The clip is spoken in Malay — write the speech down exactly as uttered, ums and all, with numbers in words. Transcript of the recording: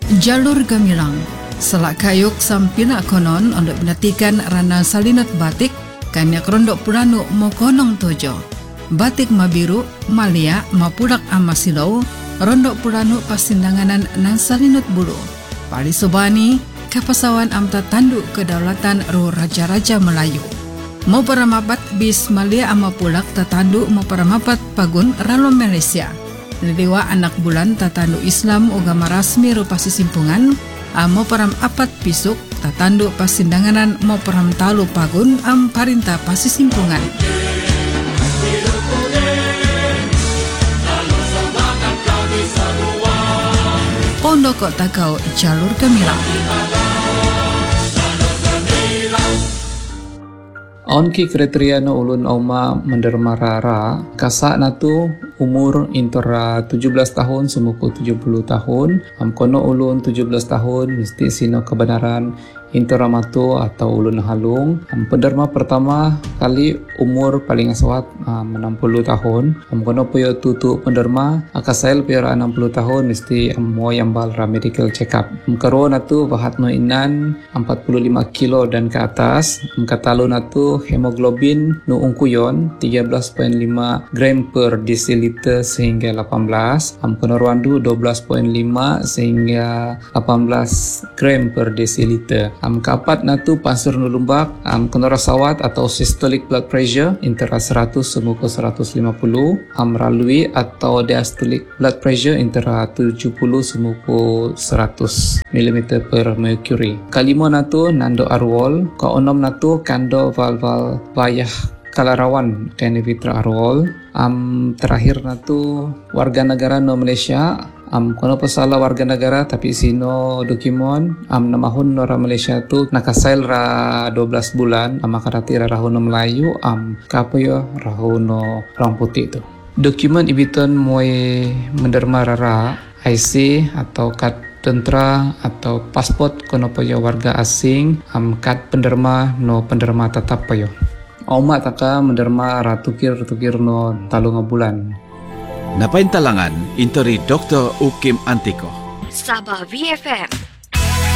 Jalur Gamilang selak kayuk sampina konon ondok benatikan rana salinat batik kanyak rondok puranu mo konong tojo batik mabiru malia mapulak amasilau rondok puranu pasindanganan nan salinut bulu pali sobani kapasawan amta tanduk kedaulatan ru raja-raja Melayu mau paramapat bis malia amapulak tatanduk mau paramapat pagun ralo Malaysia Liliwa anak bulan tatandu Islam ugama rasmi rupa sisimpungan amo param apat pisuk tatandu pasindanganan mo param talu pagun am parinta pasisimpungan Pondok Takau Jalur Gamilang. Onki kriteria no ulun auma menderma rara kasak natu umur intera tujuh belas tahun semuku tujuh puluh tahun am kono ulun tujuh belas tahun mesti sino kebenaran intera matu atau ulun halung am penderma pertama kali umur paling aswat um, enam puluh tahun am kono puyo tutu penderma akasail puyo enam puluh tahun mesti am mo yambal ra medical check up am karo natu bahat no inan empat puluh lima kilo dan ke atas am katalo natu hemoglobin no ungkuyon tiga belas koma lima gram per desiliter sehingga delapan belas am kono ruandu dua belas koma lima sehingga delapan belas gram per desiliter am kapat natu pansur no lumbak am kono rasawat atau systolic blood pressure intera seratus semuka seratus lima puluh am ralui atau diastolic blood pressure intera tujuh puluh semuka seratus milimeter per mercury kalimo natu nando arwol ka onom natu kando valval bayah kalarawan kene vitra arwol am terakhir natu warga negara no Malaysia am kono pasala warga negara tapi sino dokimon am namahun no ra Malaysia tu nakasail ra dua belas bulan am makarati ra rahuno Melayu am kapoyo rahuno orang putih tu dokumen ibiton moe menderma rara I C atau kad tentera atau pasport kono poyo warga asing am kad penderma no penderma tetap poyo Oma taka menderma ratukir-tukir no talunga bulan. Napaintalangan intori Doktor Ukim Antiko. Sabah V F M